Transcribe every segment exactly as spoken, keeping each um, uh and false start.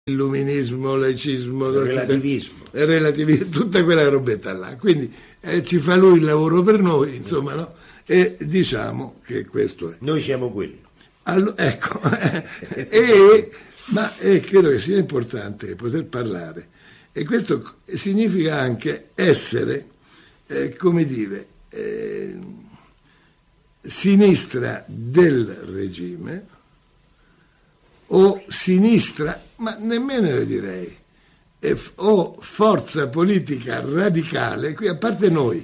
illuminismo, laicismo, relativismo, relativismo, tutta quella robetta là. Quindi eh, ci fa lui il lavoro per noi, insomma, no? E diciamo che questo è. Noi siamo quelli. Allo, ecco, e, ma eh, credo che sia importante poter parlare, e questo significa anche essere, eh, come dire, eh, sinistra del regime, o sinistra, ma nemmeno io direi, eh, o forza politica radicale, qui a parte noi,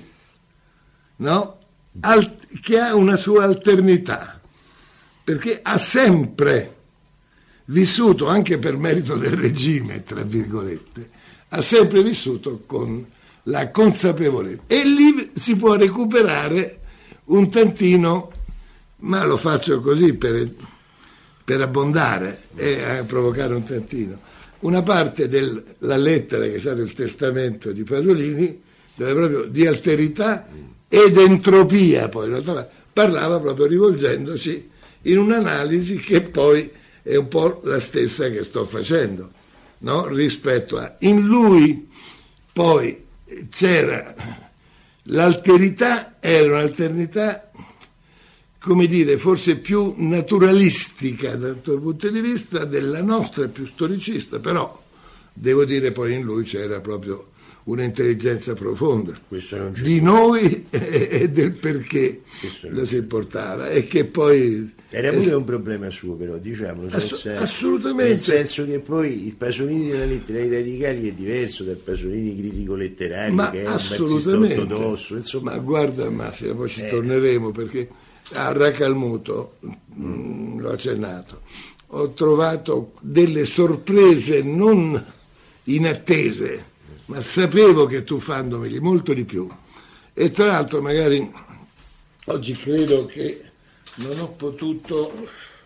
no? Al, che ha una sua alternità, perché ha sempre vissuto, anche per merito del regime, tra virgolette, ha sempre vissuto con la consapevolezza, e lì si può recuperare un tantino, ma lo faccio così per, per abbondare e a provocare un tantino, una parte della lettera che è stato il testamento di Pasolini, dove proprio di alterità ed entropia poi in realtà parlava, proprio rivolgendoci in un'analisi che poi è un po' la stessa che sto facendo, no? Rispetto a in lui poi c'era l'alterità, era un'alterità, come dire, forse più naturalistica dal tuo punto di vista, della nostra è più storicista, però devo dire poi in lui c'era proprio un'intelligenza profonda di noi e del perché lo si portava, e che poi era pure un problema suo, però diciamolo senza, assolutamente, nel senso che poi il Pasolini della lettera ai radicali è diverso dal Pasolini critico letterario, ma che è un marxista ortodosso, insomma. Ma guarda Massimo, poi ci eh. torneremo, perché a Racalmuto, mm, l'ho accennato, ho trovato delle sorprese non inattese, ma sapevo che tu fandomeli molto di più, e tra l'altro magari oggi credo che non ho potuto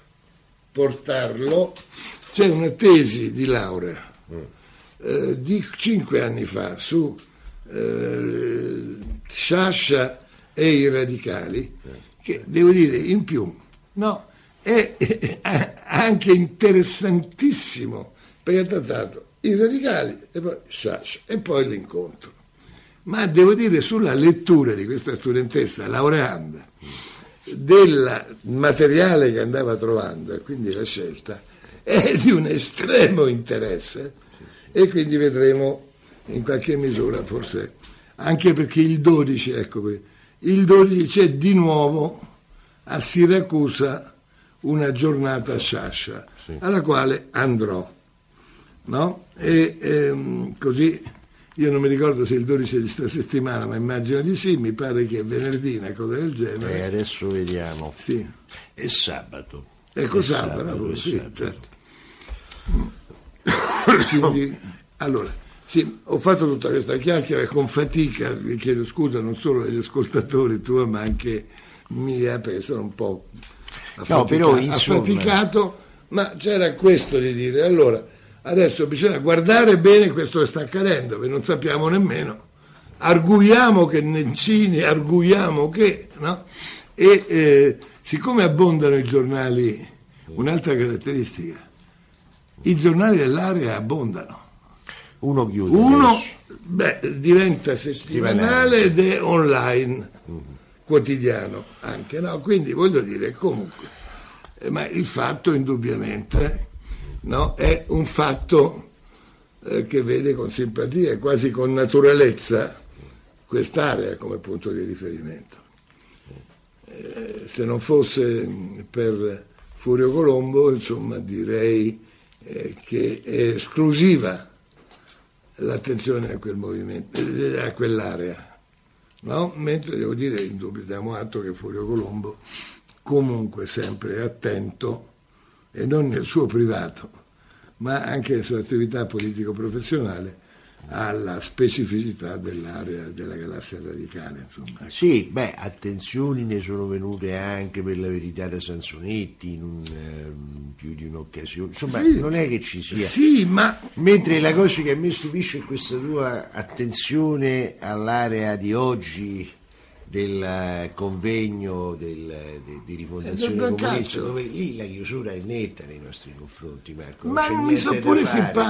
portarlo, c'è una tesi di laurea eh, di cinque anni fa su eh, Sciascia e i radicali, che devo dire in più, no, è, è anche interessantissimo, perché ha trattato i radicali e poi Sciascia e poi l'incontro. Ma devo dire, sulla lettura di questa studentessa laureanda del materiale che andava trovando, e quindi la scelta è di un estremo interesse, e quindi vedremo in qualche misura, forse anche perché il dodici, ecco qui, il dodici c'è di nuovo a Siracusa una giornata a Sciascia, sì, alla quale andrò, no? E ehm, così io non mi ricordo se il dodici è di sta settimana, ma immagino di sì, mi pare che è venerdì, una cosa del genere. E adesso vediamo. Sì. È sabato. Ecco, è sabato, sabato, sì, sabato. Certo. Quindi, allora, sì, ho fatto tutta questa chiacchiera con fatica, vi chiedo scusa non solo agli ascoltatori tua, ma anche mia, perché sono un po' affaticato, no, però, insomma... affaticato, ma c'era questo di dire, allora, adesso bisogna guardare bene questo che sta accadendo, perché non sappiamo nemmeno, arguiamo che Nencini, arguiamo che, no? E eh, siccome abbondano i giornali, un'altra caratteristica, i giornali dell'area abbondano. Uno chiude. Uno beh, diventa settimanale ed è online, mm-hmm, quotidiano anche, no? Quindi voglio dire, comunque, eh, ma il fatto indubbiamente, no, è un fatto eh, che vede con simpatia e quasi con naturalezza quest'area come punto di riferimento. Eh, se non fosse per Furio Colombo, insomma, direi eh, che è esclusiva l'attenzione a quel movimento, a quell'area, no? Mentre devo dire, in dubbio, diamo atto che Furio Colombo comunque sempre è attento, e non nel suo privato, ma anche nella sua attività politico-professionale, alla specificità dell'area della galassia radicale, insomma. Sì, beh, attenzioni ne sono venute anche, per la verità, da Sansonetti in un, eh, più di un'occasione, insomma, sì, non è che ci sia. Sì, ma... Mentre la cosa che a me stupisce è questa tua attenzione all'area di oggi del convegno del, de, di rifondazione comunista, dove lì la chiusura è netta nei nostri confronti, Marco. Ma mi sono pure simpatico.